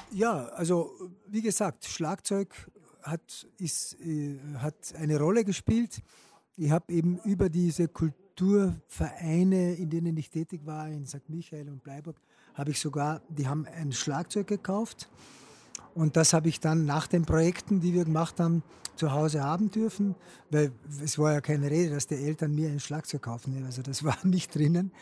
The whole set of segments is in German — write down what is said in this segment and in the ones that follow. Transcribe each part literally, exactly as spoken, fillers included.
Ja, also wie gesagt, Schlagzeug hat, ist, äh, hat eine Rolle gespielt. Ich habe eben über diese Kulturvereine, in denen ich tätig war, in Sankt Michael und Bleiburg, habe ich sogar, die haben ein Schlagzeug gekauft. Und das habe ich dann nach den Projekten, die wir gemacht haben, zu Hause haben dürfen, weil es war ja keine Rede, dass die Eltern mir ein Schlagzeug kaufen. Also das war nicht drinnen.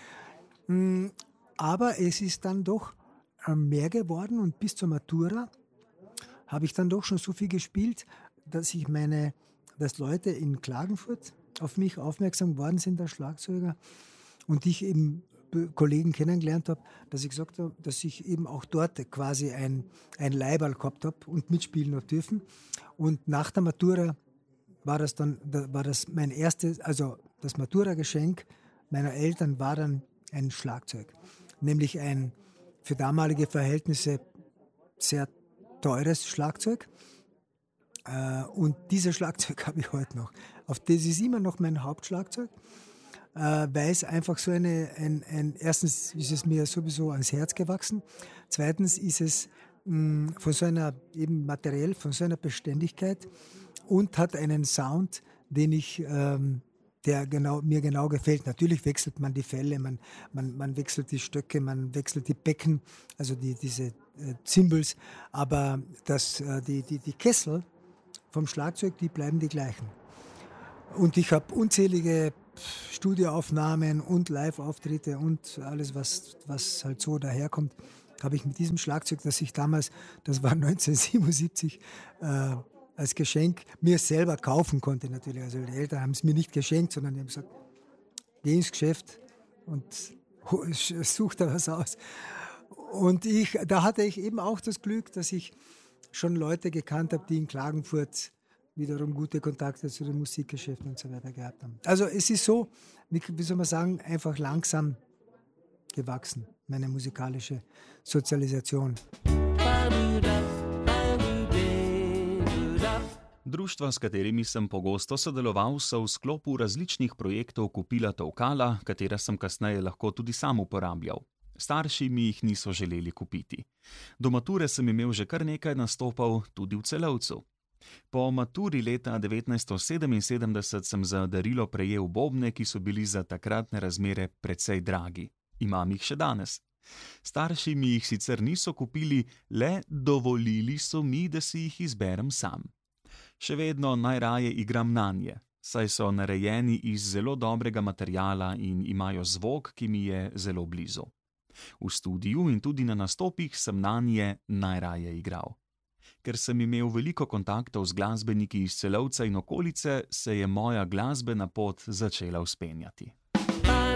Aber es ist dann doch mehr geworden und bis zur Matura habe ich dann doch schon so viel gespielt, dass ich meine, dass Leute in Klagenfurt auf mich aufmerksam geworden sind als Schlagzeuger und ich eben Kollegen kennengelernt habe, dass ich gesagt habe, dass ich eben auch dort quasi ein, ein Leiberl gehabt habe und mitspielen habe dürfen. Und nach der Matura war das dann, war das mein erstes, also das Matura-Geschenk meiner Eltern war dann ein Schlagzeug. Nämlich ein für damalige Verhältnisse sehr teures Schlagzeug. Und dieses Schlagzeug habe ich heute noch. Auf das ist immer noch mein Hauptschlagzeug. Weil es einfach so eine, ein, ein, erstens ist es mir sowieso ans Herz gewachsen, zweitens ist es mh, von so einer, eben materiell, von so einer Beständigkeit und hat einen Sound, den ich, ähm, der genau, mir genau gefällt. Natürlich wechselt man die Felle, man, man, man wechselt die Stöcke, man wechselt die Becken, also die, diese äh, Cymbals, aber das, äh, die, die, die Kessel vom Schlagzeug, die bleiben die gleichen. Und ich habe unzählige Studioaufnahmen und Live-Auftritte und alles, was, was halt so daherkommt, habe ich mit diesem Schlagzeug, das ich damals, das war neunzehnhundertsiebenundsiebzig, äh, als Geschenk mir selber kaufen konnte natürlich. Also die Eltern haben es mir nicht geschenkt, sondern die haben gesagt, geh ins Geschäft und such da was aus. Und ich, da hatte ich eben auch das Glück, dass ich schon Leute gekannt habe, die in Klagenfurt wiederum gute Kontakte zu den Musikgeschäften und so weiter gehabt haben. Also es ist so, wie, wie soll man sagen, einfach langsam gewachsen, meine musikalische Sozialisation. Društva, s katerimi sem pogosto sodeloval, so v sklopu različnih projektov kupila tolkala, katera sem kasneje lahko tudi sam uporabljal. Starši mi jih niso želeli kupiti. Do mature sem imel že kar nekaj nastopov tudi v Celovcu. Po maturi leta devetnajststo sedeminsedemdeset sem za darilo prejel bobne, ki so bili za takratne razmere precej dragi. Imam jih še danes. Starši mi jih sicer niso kupili, le dovolili so mi, da si jih izberem sam. Še vedno najraje igram nanje, saj so narejeni iz zelo dobrega materiala in imajo zvok, ki mi je zelo blizu. V studiu in tudi na nastopih sem nanje najraje igral. Ker sem imel veliko kontaktov z glasbeniki iz Celovca in okolice, se je moja glasbena pot začela vzpenjati.